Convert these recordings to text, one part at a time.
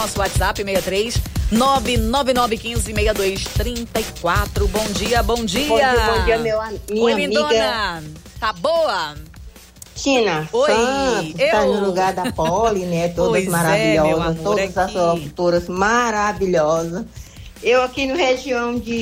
Nosso WhatsApp 63-99915-6234. Bom dia, bom dia. Bom dia, minha Oi, lindona. amiga. Tá boa? Tina, Oi, tá no lugar da Poli, né? Todas Pois maravilhosas, meu amor, todas as aqui. locutoras maravilhosas. Eu aqui no região do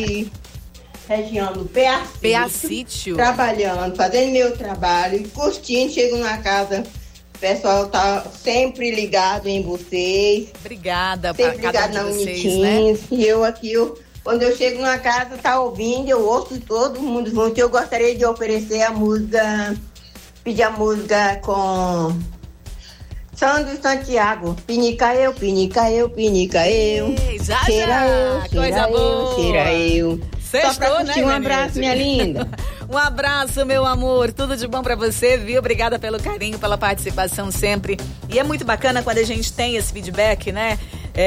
Peacítio. trabalhando, fazendo meu trabalho, curtindo, chego na casa, o pessoal tá sempre ligado em vocês. Obrigada pra Sempre cada ligado um na de vocês, Unitins. né? E eu aqui, quando eu chego na casa, tá ouvindo, eu ouço todo mundo junto. Eu gostaria de oferecer a música, pedir a música com Sandro Santiago. Pinica eu, pinica eu, pinica eu. Ei, já, Cheira eu, coisa boa. cheira eu. Sextou, Só pra curtir, né, um abraço, minha linda. Um abraço, meu amor. Tudo de bom pra você, viu? Obrigada pelo carinho, pela participação sempre. E é muito bacana quando a gente tem esse feedback, né?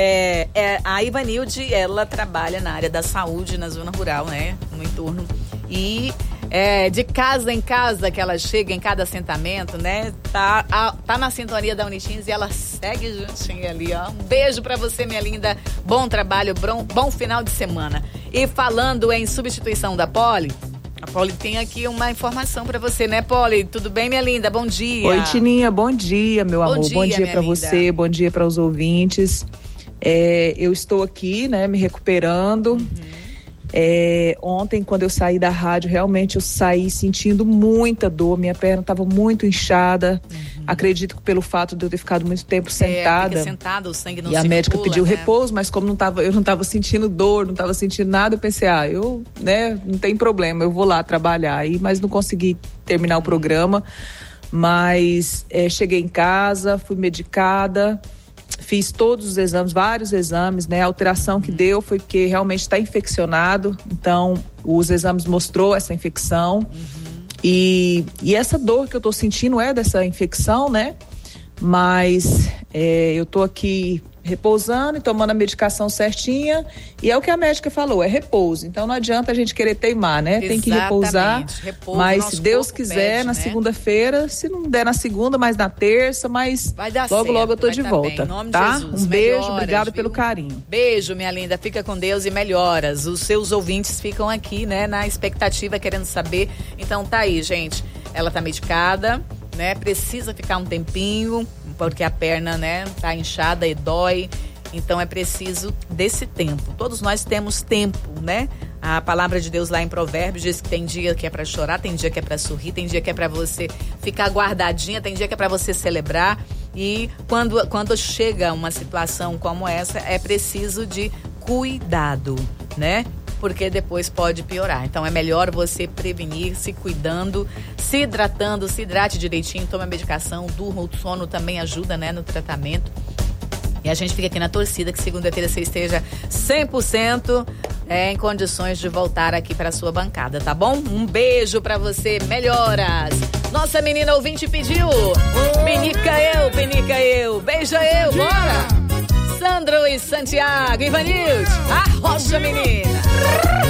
A Ivanilde, ela trabalha na área da saúde, na zona rural, né? No entorno. E de casa em casa que ela chega, em cada assentamento, né? Tá na sintonia da Unitins e ela segue juntinho ali, ó. Um beijo pra você, minha linda. Bom trabalho, bom final de semana. E falando em substituição da Poli, a Poli tem aqui uma informação pra você, né, Poli? Tudo bem, minha linda? Bom dia. Oi, Tininha, bom dia, meu amor. Bom dia pra você, bom dia para os ouvintes. Eu estou aqui, né, me recuperando. Ontem, quando eu saí da rádio, realmente eu saí sentindo muita dor, minha perna estava muito inchada. Acredito que pelo fato de eu ter ficado muito tempo sentada. Fica sentada, o sangue não e a médica circula, pediu né? repouso, mas como eu não estava sentindo dor, não estava sentindo nada, eu pensei, não tem problema, eu vou lá trabalhar. Mas não consegui terminar o programa, mas cheguei em casa, fui medicada. Fiz todos os exames, vários exames, né? A alteração que deu foi porque realmente está infeccionado. Então, os exames mostrou essa infecção. E essa dor que eu tô sentindo é dessa infecção, né? Mas eu tô aqui repousando e tomando a medicação certinha. E é o que a médica falou, é repouso. Então não adianta a gente querer teimar, né? Tem que repousar. Repouso, mas se Deus corpo quiser, pede, na né? segunda-feira, se não der na segunda, mas na terça, mas Vai dar logo, certo, logo eu tô vai de tá volta, bem. Em nome de tá? Jesus, Um beijo, melhoras, obrigada viu? pelo carinho. Beijo, minha linda. Fica com Deus e melhoras. Os seus ouvintes ficam aqui, né, na expectativa, querendo saber. Então tá aí, gente. Ela tá medicada, né? Precisa ficar um tempinho, porque a perna, né, tá inchada e dói. Então é preciso desse tempo. Todos nós temos tempo, né? A palavra de Deus lá em Provérbios diz que tem dia que é pra chorar, tem dia que é pra sorrir, tem dia que é pra você ficar guardadinha, tem dia que é pra você celebrar. E quando chega uma situação como essa, é preciso de cuidado, né? Porque depois pode piorar. Então é melhor você prevenir, se cuidando, se hidratando, se hidrate direitinho, tome a medicação, durma, o sono também ajuda, né, no tratamento. E a gente fica aqui na torcida que segunda-feira você esteja 100% em condições de voltar aqui para sua bancada, tá bom? Um beijo pra você, melhoras. Nossa menina ouvinte pediu. Penica eu, beija eu, bora. Sandro e Santiago, Ivanilde, arrocha menina.